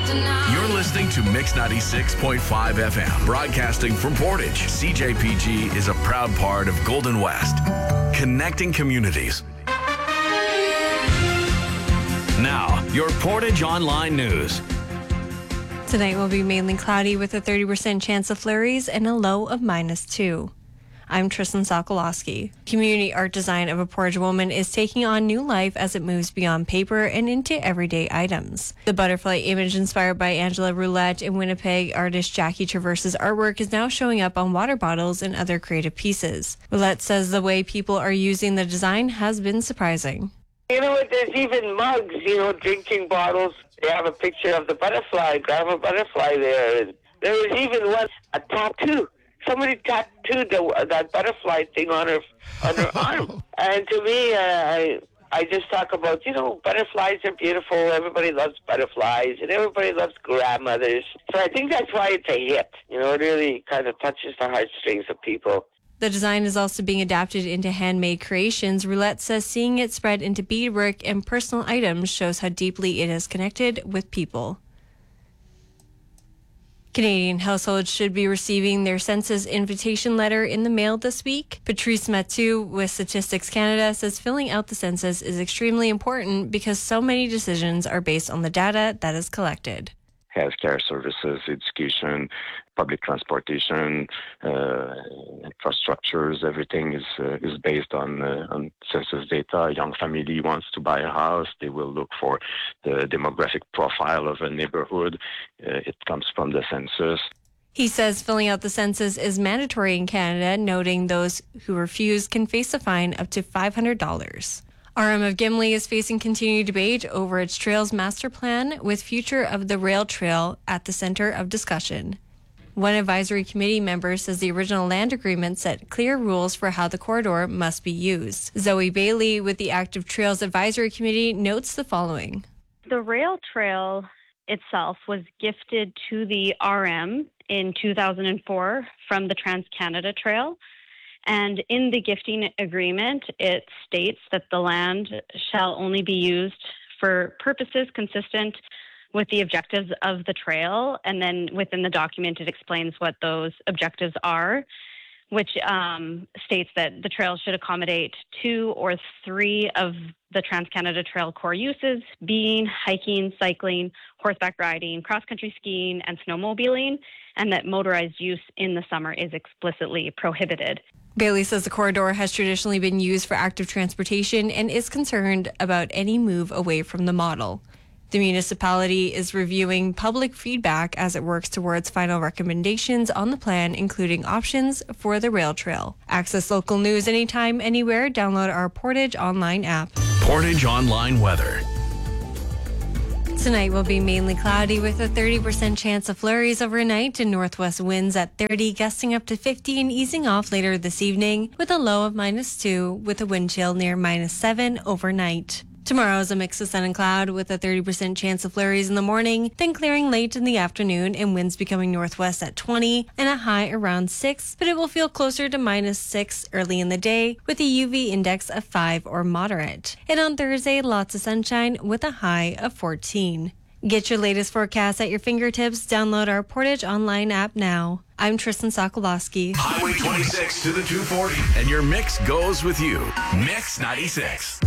You're listening to Mix 96.5 FM, broadcasting from Portage. CJPG is a proud part of Golden West, connecting communities. Now, your Portage Online News. Tonight will be mainly cloudy with a 30% chance of flurries and a low of -2. I'm Tristan Sokolowski. Community art design of a Portage woman is taking on new life as it moves beyond paper and into everyday items. The butterfly image inspired by Angela Roulette and Winnipeg artist Jackie Traverse's artwork is now showing up on water bottles and other creative pieces. Roulette says the way people are using the design has been surprising. You know what, there's even mugs, drinking bottles. They have a picture of the butterfly, grab a butterfly there. There was even one, a tattoo. Somebody tattooed that butterfly thing on her arm. And to me, I just talk about, butterflies are beautiful. Everybody loves butterflies, and everybody loves grandmothers. So I think that's why it's a hit. It really kind of touches the heartstrings of people. The design is also being adapted into handmade creations. Roulette says seeing it spread into beadwork and personal items shows how deeply it is connected with people. Canadian households should be receiving their census invitation letter in the mail this week. Patrice Mathieu with Statistics Canada says filling out the census is extremely important because so many decisions are based on the data that is collected. Healthcare services, education, public transportation, infrastructures, everything is based on census data. A young family wants to buy a house, they will look for the demographic profile of a neighborhood. It comes from the census. He says filling out the census is mandatory in Canada, noting those who refuse can face a fine up to $500. RM of Gimli is facing continued debate over its Trails Master Plan, with future of the rail trail at the center of discussion. One advisory committee member says the original land agreement set clear rules for how the corridor must be used. Zoe Bailey with the Active Trails Advisory Committee notes the following. The rail trail itself was gifted to the RM in 2004 from the Trans-Canada Trail. And in the gifting agreement, it states that the land shall only be used for purposes consistent with the objectives of the trail. And then within the document, it explains what those objectives are, which states that the trail should accommodate 2 or 3 of the Trans-Canada Trail core uses, being hiking, cycling, horseback riding, cross-country skiing, and snowmobiling, and that motorized use in the summer is explicitly prohibited. Bailey says the corridor has traditionally been used for active transportation and is concerned about any move away from the model. The municipality is reviewing public feedback as it works towards final recommendations on the plan, including options for the rail trail. Access local news anytime, anywhere. Download our Portage Online app. Portage Online weather. Tonight will be mainly cloudy with a 30% chance of flurries overnight and northwest winds at 30, gusting up to 50 and easing off later this evening with a low of -2 with a wind chill near -7 overnight. Tomorrow is a mix of sun and cloud with a 30% chance of flurries in the morning, then clearing late in the afternoon and winds becoming northwest at 20 and a high around 6, but it will feel closer to -6 early in the day with a UV index of 5 or moderate. And on Thursday, lots of sunshine with a high of 14. Get your latest forecast at your fingertips. Download our Portage Online app now. I'm Tristan Sokolowski. Highway 26 to the 240, and your mix goes with you. Mix 96.